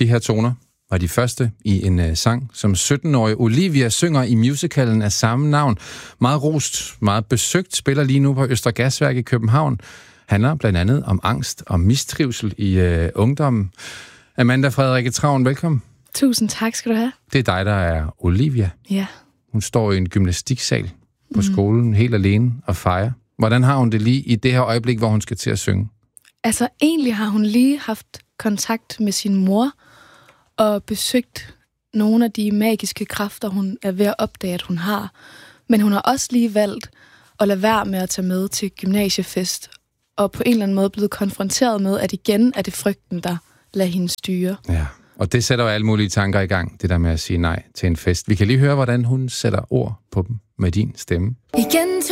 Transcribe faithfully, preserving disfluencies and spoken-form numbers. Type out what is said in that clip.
De her toner var de første i en uh, sang, som sytten-årige Olivia synger i musicalen af samme navn. Meget rost, meget besøgt, spiller lige nu på Østre Gasværk i København. Handler blandt andet om angst og mistrivsel i uh, ungdommen. Amanda Frederikke Travn, velkommen. Tusind tak skal du have. Det er dig, der er Olivia. Ja. Hun står i en gymnastiksal på mm. skolen helt alene og fejrer. Hvordan har hun det lige i det her øjeblik, hvor hun skal til at synge? Altså, egentlig har hun lige haft kontakt med sin mor og besøgt nogle af de magiske kræfter, hun er ved at opdage, at hun har. Men hun har også lige valgt at lade være med at tage med til gymnasiefest, og på en eller anden måde blevet konfronteret med, at igen er det frygten, der lader hende styre. Ja, og det sætter jo alle mulige tanker i gang, det der med at sige nej til en fest. Vi kan lige høre, hvordan hun sætter ord på dem med din stemme. Igen